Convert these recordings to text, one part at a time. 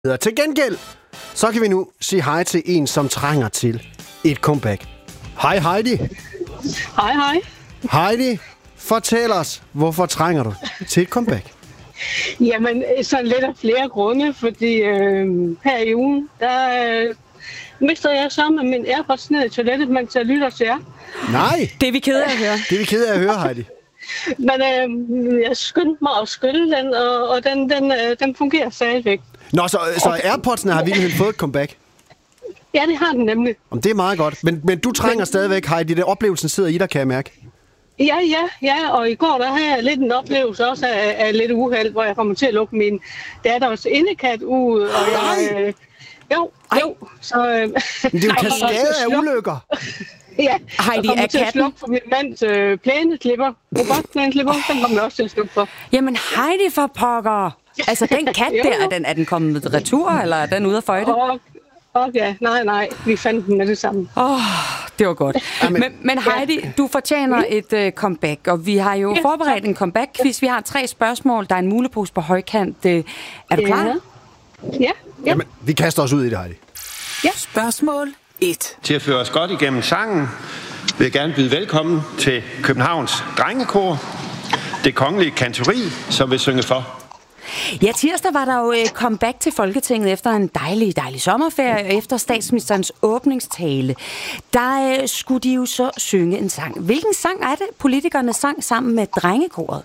Til gengæld, så kan vi nu sige hej til en, som trænger til et comeback. Hej Heidi. Hej. Heidi, fortæl os, hvorfor trænger du til et comeback? Jamen, sådan lidt af flere grunde, fordi her i ugen, der mister jeg sammen med min AirPods ned i toilettet, mens jeg lytter til jer. Nej. Det er vi kede af at høre. Det er vi kede af at høre, Heidi. Men jeg skyndte mig at skylle den, og den fungerer stadigvæk. Nå, så AirPods'ene har virkelig fået et comeback? Ja, det har den nemlig. Det er meget godt. Men du trænger stadigvæk, Heidi. Det oplevelsen sidder i dig, kan jeg mærke. Ja, og i går der havde jeg lidt en oplevelse også af lidt uheld, hvor jeg kommer til at lukke min datters indekat ud, og jeg... Jo. Så, det er jo kaskade af ulykker. Ja, Heidi, jeg kommer til at slukke for min mands plæneklipper. Robotplæneklipper, den kommer jeg også til at slukke for. Jamen Heidi for pokker! Altså den kat der, er den kommet retur, eller er den ude af føjte? Okay, nej, vi fandt den med det samme. Det var godt. Men Heidi, du fortjener et comeback, og vi har jo forberedt en comeback-quiz. Vi har 3 spørgsmål, der er en mulepose på højkant. Er du klar? Ja. Jamen, vi kaster os ud i det, Heidi. Ja. Spørgsmål 1. Til at føre os godt igennem sangen, vil jeg gerne byde velkommen til Københavns Drengekor, Det Kongelige Kantori, som vil synge for. Ja, tirsdag var der jo comeback til Folketinget efter en dejlig sommerferie, efter statsministerens åbningstale. Der skulle de jo så synge en sang. Hvilken sang er det, politikerne sang sammen med Drengekoret?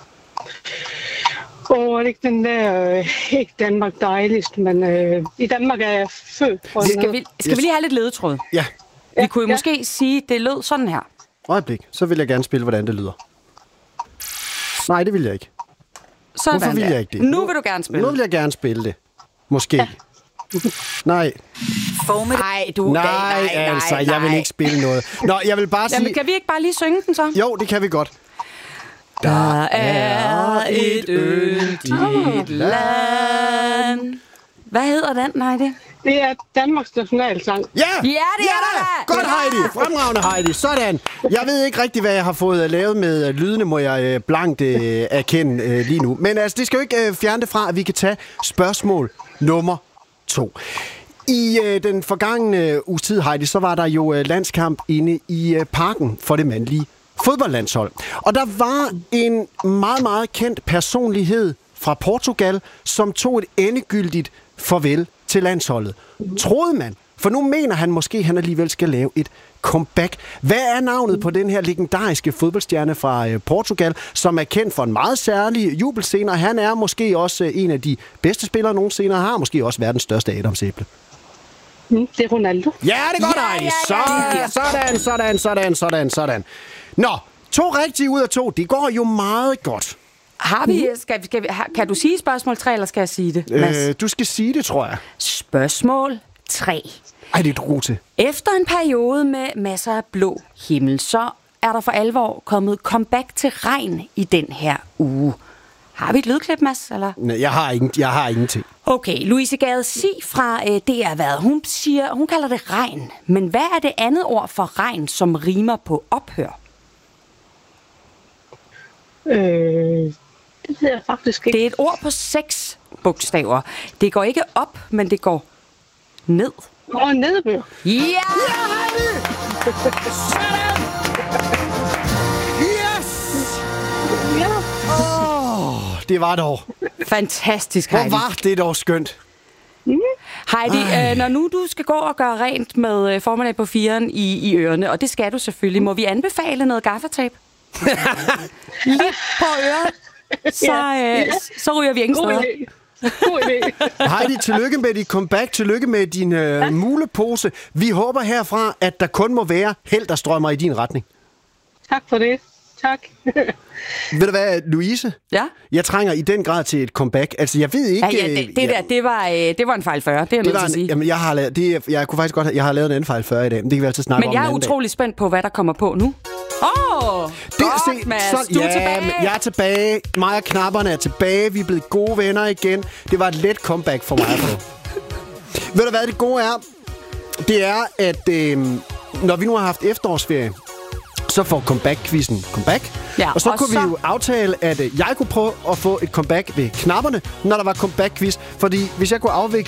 Det er ikke den der, ikke Danmark dejligst, men i Danmark er jeg født. Skal vi lige have lidt ledetråd? Ja. Vi kunne jo måske sige, det lød sådan her. Øjeblik, så vil jeg gerne spille, hvordan det lyder. Nej, det vil jeg ikke. Sådan. Hvorfor vil jeg ikke det? Nu vil du gerne spille. Nu vil jeg gerne spille det. Måske. Ja. Nej. Nej, jeg vil ikke spille noget. Nå, jeg vil bare sige... Jamen, kan vi ikke bare lige synge den så? Jo, det kan vi godt. Der er et yndigt land. Hvad hedder den, Heidi? Det er Danmarks nationalsang. Ja, det er der! Godt, Heidi! Fremragende, Heidi. Sådan. Jeg ved ikke rigtig, hvad jeg har fået lavet med lydene, må jeg blankt erkende lige nu. Men altså, det skal jo ikke fjerne det fra, at vi kan tage spørgsmål nummer 2. I den forgangne uges tid, Heidi, så var der jo landskamp inde i parken for det mandlige fodboldlandshold. Og der var en meget, meget kendt personlighed fra Portugal, som tog et endegyldigt farvel til landsholdet. Troede man. For nu mener han måske, at han alligevel skal lave et comeback. Hvad er navnet på den her legendariske fodboldstjerne fra Portugal, som er kendt for en meget særlig jubelscene, og han er måske også en af de bedste spillere nogensinde, og har måske også verdens største adamsæble? Det er Ronaldo. Ja, det er godt, Heidi. Sådan. Nå, 2 rigtige ud af 2. Det går jo meget godt. Har vi, kan du sige spørgsmål 3, eller skal jeg sige det? Du skal sige det, tror jeg. Spørgsmål 3. Ej, det er et rute. Efter en periode med masser af blå himmel, så er der for alvor kommet comeback til regn i den her uge. Har vi et lydklip, Mads? Eller? Nej, jeg har ingenting. Okay, Louise Gade Sig fra DR Hvad. Hun kalder det regn. Men hvad er det andet ord for regn, som rimer på ophør? Det ved jeg faktisk ikke. Det er et ord på 6 bogstaver. Det går ikke op, men det går ned. Nedbør. Ja! Sådan! Yes! Ja. Det var dog. Fantastisk, Heidi. Hvor var det dog skønt. Heidi, når nu du skal gå og gøre rent med formiddag på 4'eren i ørerne, og det skal du selvfølgelig, må vi anbefale noget gaffatape? Lige på øret, så ryger vi ingen steder. God idé. Heidi, tillykke med dit comeback, tillykke med din mulepose. Vi håber herfra, at der kun må være held, der strømmer i din retning. Tak for det. Tak. Ved du hvad, Louise? Ja? Jeg trænger i den grad til et comeback. Altså, jeg ved ikke... Det var en fejl 40, det er jeg nødt til at sige. Jamen, jeg har lavet en anden fejl 40 i dag, men det kan vi altid snakke om. Men jeg er utrolig spændt på, hvad der kommer på nu. Godt, Mads. Du er tilbage. Jeg er tilbage. Mig og knapperne er tilbage. Vi er blevet gode venner igen. Det var et let comeback for mig. Ved du hvad det gode er? Det er, at når vi nu har haft efterårsferie, så får comeback-quizzen comeback. Ja, og så og kunne så- vi jo aftale, at jeg kunne prøve at få et comeback ved knapperne, når der var comeback-quiz. Fordi hvis jeg kunne